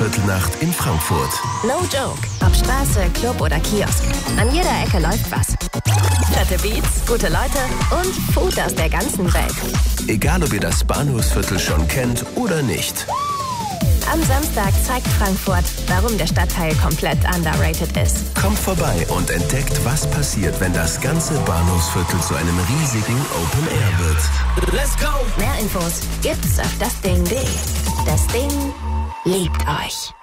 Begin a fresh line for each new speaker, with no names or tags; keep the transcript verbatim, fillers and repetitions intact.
Bahnhofsviertelnacht in Frankfurt.
No joke. Ob Straße, Club oder Kiosk. An jeder Ecke läuft was. Fette Beats, gute Leute und Food aus der ganzen Welt.
Egal, ob ihr das Bahnhofsviertel schon kennt oder nicht.
Am Samstag zeigt Frankfurt, warum der Stadtteil komplett underrated ist.
Kommt vorbei und entdeckt, was passiert, wenn das ganze Bahnhofsviertel zu einem riesigen Open Air wird.
Let's go!
Mehr Infos gibt's auf das Ding punkt de. Das Ding liebt euch.